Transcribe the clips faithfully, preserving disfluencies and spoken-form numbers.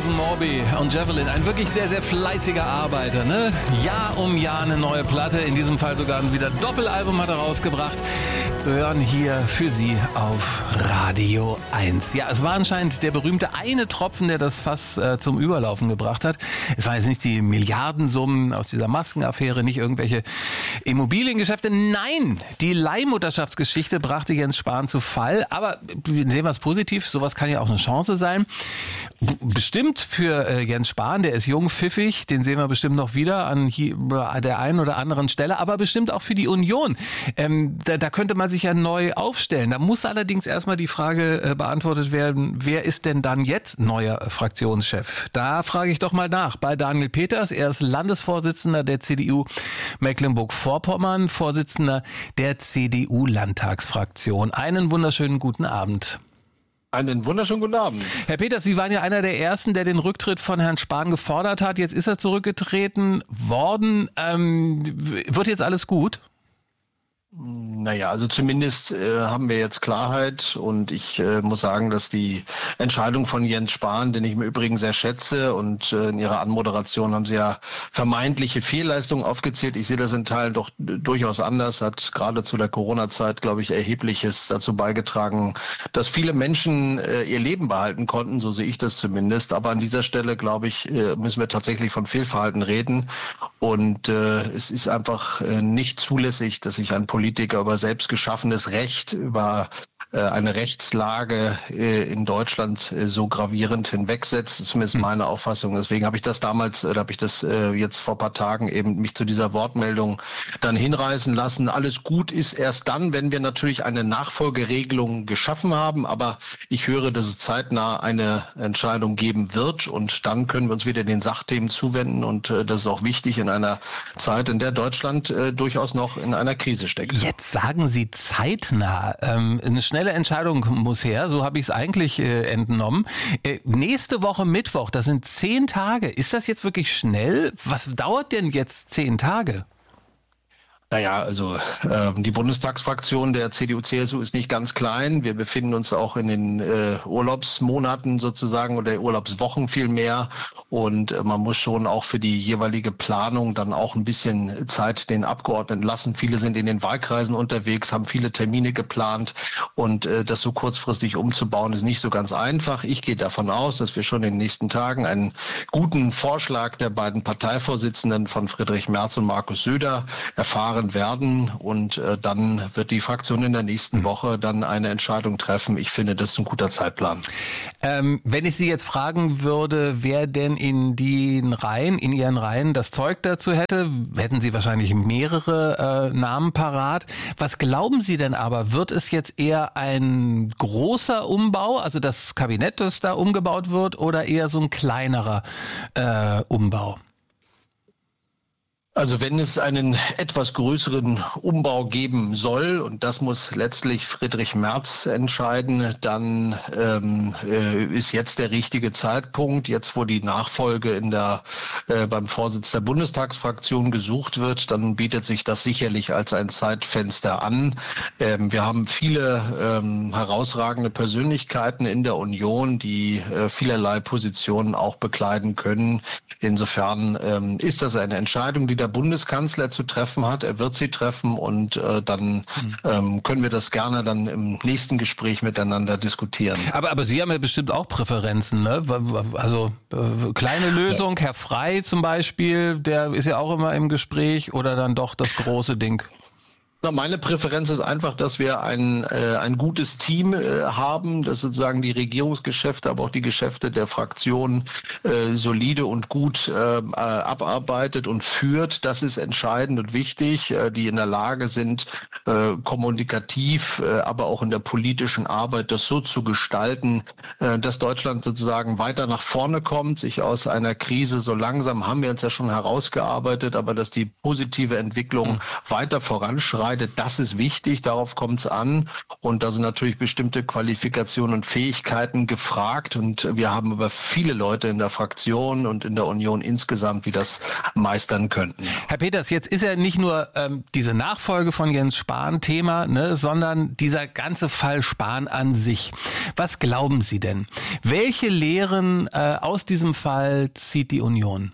Ivan Morby und Javelin, ein wirklich sehr, sehr fleißiger Arbeiter, ne? Jahr um Jahr eine neue Platte, in diesem Fall sogar ein wieder Doppelalbum hat er rausgebracht. Zu hören hier für Sie auf Radio eins. Ja, es war anscheinend der berühmte eine Tropfen, der das Fass äh, zum Überlaufen gebracht hat. Es waren jetzt nicht die Milliardensummen aus dieser Maskenaffäre, nicht irgendwelche Immobiliengeschäfte. Nein, die Leihmutterschaftsgeschichte brachte Jens Spahn zu Fall. Aber sehen wir es positiv, sowas kann ja auch eine Chance sein. Bestimmt für äh, Jens Spahn, der ist jung, pfiffig, den sehen wir bestimmt noch wieder an hier, der einen oder anderen Stelle, aber bestimmt auch für die Union. Ähm, da, da könnte man sich ja neu aufstellen. Da muss allerdings erstmal die Frage äh, beantwortet werden, wer ist denn dann jetzt neuer Fraktionschef? Da frage ich doch mal nach bei Daniel Peters. Er ist Landesvorsitzender der C D U Mecklenburg-Vorpommern, Vorsitzender der C D U-Landtagsfraktion. Einen wunderschönen guten Abend. Einen wunderschönen guten Abend. Herr Peters, Sie waren ja einer der Ersten, der den Rücktritt von Herrn Spahn gefordert hat. Jetzt ist er zurückgetreten worden. Ähm, wird jetzt alles gut? Naja, also zumindest äh, haben wir jetzt Klarheit und ich äh, muss sagen, dass die Entscheidung von Jens Spahn, den ich im Übrigen sehr schätze, und äh, in Ihrer Anmoderation haben Sie ja vermeintliche Fehlleistungen aufgezählt. Ich sehe das in Teilen doch durchaus anders, hat gerade zu der Corona-Zeit, glaube ich, Erhebliches dazu beigetragen, dass viele Menschen äh, ihr Leben behalten konnten, so sehe ich das zumindest. Aber an dieser Stelle, glaube ich, äh, müssen wir tatsächlich von Fehlverhalten reden und äh, es ist einfach äh, nicht zulässig, dass sich ein Politiker Politiker über selbst geschaffenes Recht, über äh, eine Rechtslage äh, in Deutschland äh, so gravierend hinwegsetzt. Das ist zumindest meine Auffassung. Deswegen habe ich das damals, äh, habe ich das äh, jetzt vor ein paar Tagen eben mich zu dieser Wortmeldung dann hinreißen lassen. Alles gut ist erst dann, wenn wir natürlich eine Nachfolgeregelung geschaffen haben. Aber ich höre, dass es zeitnah eine Entscheidung geben wird und dann können wir uns wieder den Sachthemen zuwenden. Und äh, das ist auch wichtig in einer Zeit, in der Deutschland äh, durchaus noch in einer Krise steckt. Jetzt sagen Sie zeitnah. Ähm, eine schnelle Entscheidung muss her, so habe ich es eigentlich äh, entnommen. Äh, nächste Woche Mittwoch, das sind zehn Tage. Ist das jetzt wirklich schnell? Was dauert denn jetzt zehn Tage? Naja, also äh, die Bundestagsfraktion der C D U C S U ist nicht ganz klein. Wir befinden uns auch in den äh, Urlaubsmonaten sozusagen oder Urlaubswochen vielmehr. Und äh, man muss schon auch für die jeweilige Planung dann auch ein bisschen Zeit den Abgeordneten lassen. Viele sind in den Wahlkreisen unterwegs, haben viele Termine geplant. Und äh, das so kurzfristig umzubauen, ist nicht so ganz einfach. Ich gehe davon aus, dass wir schon in den nächsten Tagen einen guten Vorschlag der beiden Parteivorsitzenden von Friedrich Merz und Markus Söder erfahren werden und äh, dann wird die Fraktion in der nächsten Woche dann eine Entscheidung treffen. Ich finde, das ist ein guter Zeitplan. Ähm, wenn ich Sie jetzt fragen würde, wer denn in den Reihen, in Ihren Reihen das Zeug dazu hätte, hätten Sie wahrscheinlich mehrere äh, Namen parat. Was glauben Sie denn aber? Wird es jetzt eher ein großer Umbau, also das Kabinett, das da umgebaut wird, oder eher so ein kleinerer äh, Umbau? Also wenn es einen etwas größeren Umbau geben soll, und das muss letztlich Friedrich Merz entscheiden, dann ähm, äh, ist jetzt der richtige Zeitpunkt, jetzt wo die Nachfolge in der äh, beim Vorsitz der Bundestagsfraktion gesucht wird, dann bietet sich das sicherlich als ein Zeitfenster an. Ähm, wir haben viele ähm, herausragende Persönlichkeiten in der Union, die äh, vielerlei Positionen auch bekleiden können. Insofern ähm, ist das eine Entscheidung, die der Bundeskanzler zu treffen hat. Er wird sie treffen und äh, dann ähm, können wir das gerne dann im nächsten Gespräch miteinander diskutieren. Aber, aber Sie haben ja bestimmt auch Präferenzen, ne? Also äh, kleine Lösung, ja. Herr Frey zum Beispiel, der ist ja auch immer im Gespräch, oder dann doch das große Ding? Na, meine Präferenz ist einfach, dass wir ein äh, ein gutes Team äh, haben, das sozusagen die Regierungsgeschäfte, aber auch die Geschäfte der Fraktion äh, solide und gut äh, abarbeitet und führt. Das ist entscheidend und wichtig, äh, die in der Lage sind, äh, kommunikativ, äh, aber auch in der politischen Arbeit das so zu gestalten, äh, dass Deutschland sozusagen weiter nach vorne kommt, sich aus einer Krise so langsam, haben wir uns ja schon herausgearbeitet, aber dass die positive Entwicklung mhm. weiter voranschreitet. entscheidet. Das ist wichtig, darauf kommt es an. Und da sind natürlich bestimmte Qualifikationen und Fähigkeiten gefragt. Und wir haben aber viele Leute in der Fraktion und in der Union insgesamt, die das meistern könnten. Herr Peters, jetzt ist ja nicht nur ähm, diese Nachfolge von Jens Spahn Thema, ne, sondern dieser ganze Fall Spahn an sich. Was glauben Sie denn? Welche Lehren äh, aus diesem Fall zieht die Union?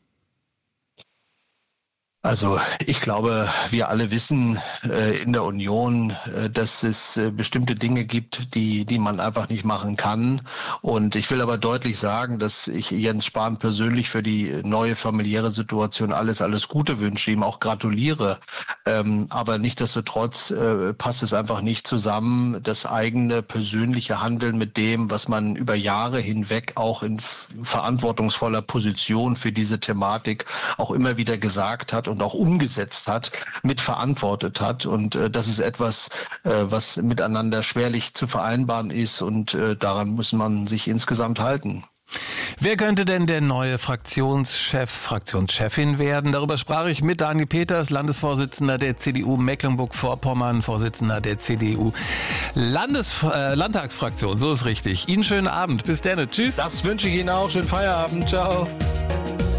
Also ich glaube, wir alle wissen äh, in der Union, äh, dass es äh, bestimmte Dinge gibt, die die man einfach nicht machen kann. Und ich will aber deutlich sagen, dass ich Jens Spahn persönlich für die neue familiäre Situation alles, alles Gute wünsche, ihm auch gratuliere. Ähm, aber nichtsdestotrotz äh, passt es einfach nicht zusammen, das eigene persönliche Handeln mit dem, was man über Jahre hinweg auch in verantwortungsvoller Position für diese Thematik auch immer wieder gesagt hat und auch umgesetzt hat, mitverantwortet hat. Und äh, das ist etwas, äh, was miteinander schwerlich zu vereinbaren ist. Und äh, daran muss man sich insgesamt halten. Wer könnte denn der neue Fraktionschef, Fraktionschefin werden? Darüber sprach ich mit Daniel Peters, Landesvorsitzender der C D U Mecklenburg-Vorpommern, Vorsitzender der C D U Landes, äh, Landtagsfraktion. So ist richtig. Ihnen schönen Abend. Bis dann. Tschüss. Das wünsche ich Ihnen auch. Schönen Feierabend. Ciao.